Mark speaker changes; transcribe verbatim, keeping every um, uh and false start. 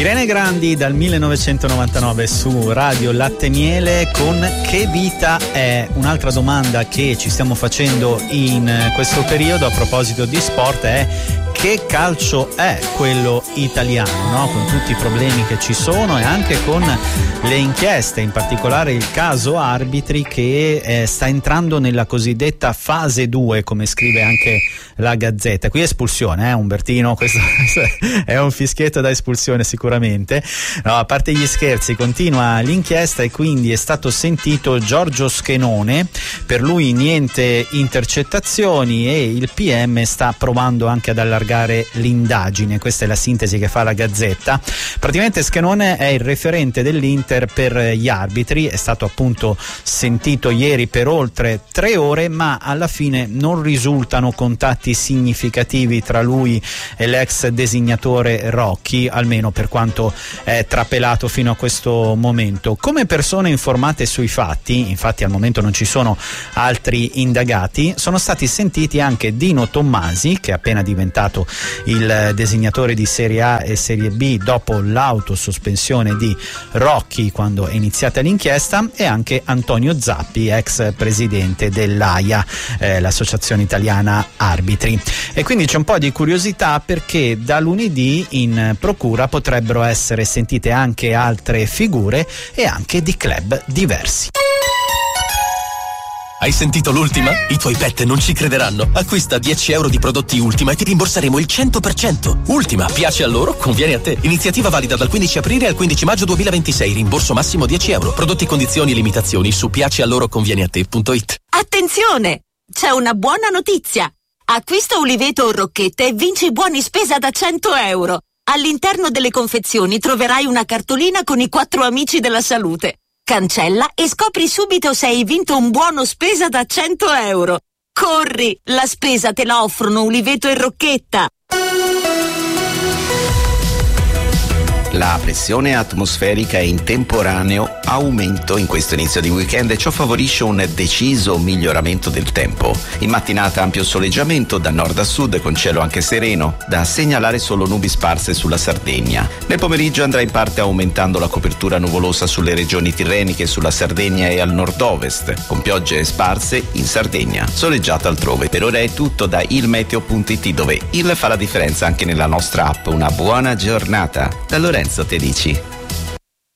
Speaker 1: Irene Grandi dal millenovecentonovantanove su Radio Latte Miele con Che vita è? Un'altra domanda che ci stiamo facendo in questo periodo a proposito di sport è: che calcio è quello italiano, no? Con tutti i problemi che ci sono e anche con le inchieste, in particolare il caso arbitri che eh, sta entrando nella cosiddetta fase due, come scrive anche la Gazzetta. Qui espulsione, eh Umbertino, questo è un fischietto da espulsione sicuramente. No, a parte gli scherzi, continua l'inchiesta e quindi è stato sentito Giorgio Schenone, per lui niente intercettazioni e il P M sta provando anche ad allargare l'indagine. Questa è la sintesi che fa la Gazzetta. Praticamente Schenone è il referente dell'Inter per gli arbitri, è stato appunto sentito ieri per oltre tre ore, ma alla fine non risultano contatti significativi tra lui e l'ex designatore Rocchi, almeno per quanto è trapelato fino a questo momento. Come persone informate sui fatti, infatti al momento non ci sono altri indagati, sono stati sentiti anche Dino Tommasi, che è appena diventato il designatore di Serie A e Serie B dopo l'autosospensione di Rocchi quando è iniziata l'inchiesta, e anche Antonio Zappi, ex presidente dell'AIA, eh, l'Associazione Italiana Arbitri. E quindi c'è un po' di curiosità perché da lunedì in procura potrebbero essere sentite anche altre figure e anche di club diversi.
Speaker 2: Hai sentito l'ultima? I tuoi pet non ci crederanno. Acquista dieci euro di prodotti Ultima e ti rimborseremo il cento per cento. Ultima, piace a loro, conviene a te. Iniziativa valida dal quindici aprile al quindici maggio duemilaventisei. Rimborso massimo dieci euro. Prodotti, condizioni e limitazioni su piacealoroconvieneate punto it.
Speaker 3: Attenzione! C'è una buona notizia. Acquista uliveto o rocchette e vinci buoni spesa da cento euro. All'interno delle confezioni troverai una cartolina con i quattro amici della salute. Cancella e scopri subito se hai vinto un buono spesa da cento euro. Corri, la spesa te la offrono Uliveto e Rocchetta.
Speaker 4: La pressione atmosferica è in temporaneo aumento in questo inizio di weekend e ciò favorisce un deciso miglioramento del tempo. In mattinata ampio soleggiamento da nord a sud con cielo anche sereno, da segnalare solo nubi sparse sulla Sardegna. Nel pomeriggio andrà in parte aumentando la copertura nuvolosa sulle regioni tirreniche, sulla Sardegna e al nord-ovest, con piogge sparse in Sardegna, soleggiato altrove. Per ora è tutto da ilmeteo punto it, dove il fa la differenza anche nella nostra app. Una buona giornata da Lorenzo Tedici.